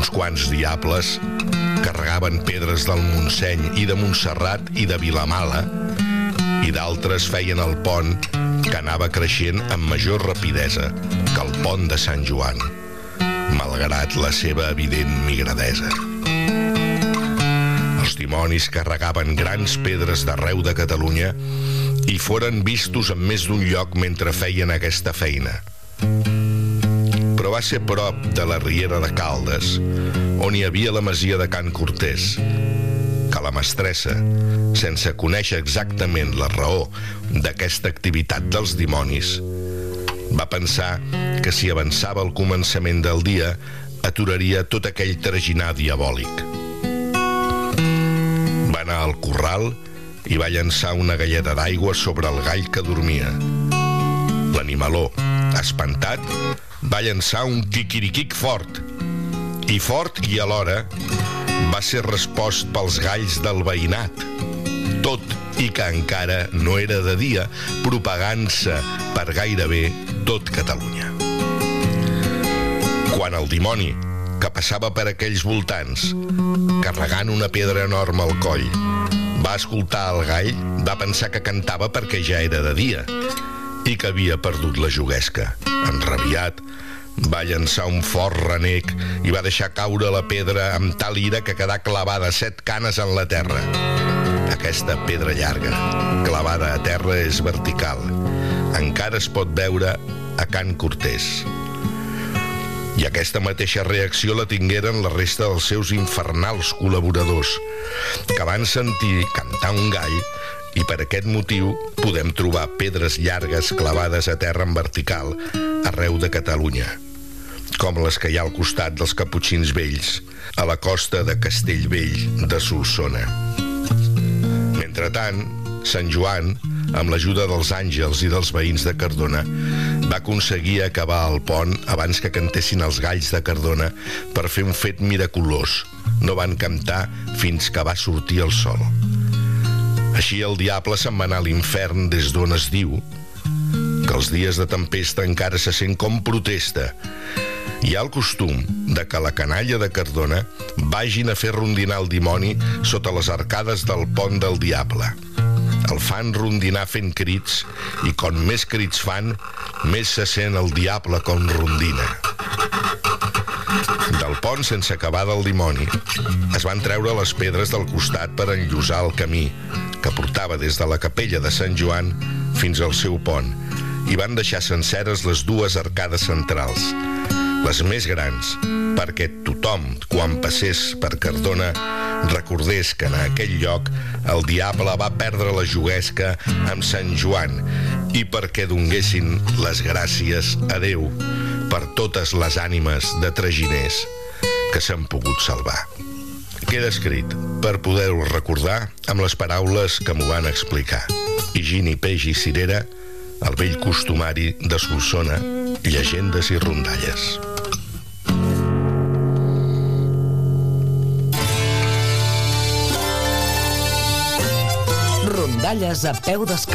Uns quants diables carregaven pedres del Montseny i de Montserrat i de Vilamala, i d'altres feien el pont que anava creixent amb major rapidesa que el pont de Sant Joan, malgrat la seva evident migradesa. Els dimonis carregaven grans pedres d'arreu de Catalunya i foren vistos en més d'un lloc mentre feien aquesta feina. Però va ser prop de la riera de Caldes, on hi havia la masia de Can Cortés, que la mestressa, sense conèixer exactament la raó d'aquesta activitat dels dimonis, va pensar que si avançava el començament del dia aturaria tot aquell traginar diabòlic. Va anar al corral i va llançar una galleda d'aigua sobre el gall que dormia. L'animaló, espantat, va llançar un quiquiriquic fort i alhora va ser respost pels galls del veïnat, tot i que encara no era de dia, propagant-se per gairebé tot Catalunya. Quan el dimoni, que passava per aquells voltants, carregant una pedra enorme al coll, va escoltar el gall, va pensar que cantava perquè ja era de dia i que havia perdut la juguesca. Enrabiat, va llançar un fort renec i va deixar caure la pedra amb tal ira que quedà clavada 7 canes en la terra. Aquesta pedra llarga, clavada a terra, és vertical. Encara es pot veure a Can Cortés. I aquesta mateixa reacció la tingueren la resta dels seus infernals col·laboradors, que van sentir cantar un gall i per aquest motiu podem trobar pedres llargues clavades a terra en vertical arreu de Catalunya, com les que hi ha al costat dels Caputxins Vells, a la costa de Castellvell de Solsona. Mentrestant, Sant Joan, amb l'ajuda dels àngels i dels veïns de Cardona, va aconseguir acabar el pont abans que cantessin els galls de Cardona per fer un fet miraculós. No van cantar fins que va sortir el sol. Així el diable se'n va anar a l'infern, des d'on es diu que els dies de tempesta encara se sent com protesta. Hi ha el costum de que la canalla de Cardona vagin a fer rondinar el dimoni sota les arcades del pont del diable. El fan rondinar fent crits i com més crits fan, més se sent el diable com rondina. Del pont sense acabar del dimoni es van treure les pedres del costat per enllosar el camí que portava des de la capella de Sant Joan fins al seu pont i van deixar senceres les 2 arcades centrals, les més grans, perquè tothom, quan passés per Cardona, recordés que en aquell lloc el diable va perdre la juguesca amb Sant Joan i perquè donguessin les gràcies a Déu per totes les ànimes de traginers que s'han pogut salvar. Queda escrit per poder-ho recordar amb les paraules que m'ho van explicar. Higini Peix i Cirera, el vell costumari de Solsona, llegendes i rondalles. Rondalles a peu d'escala.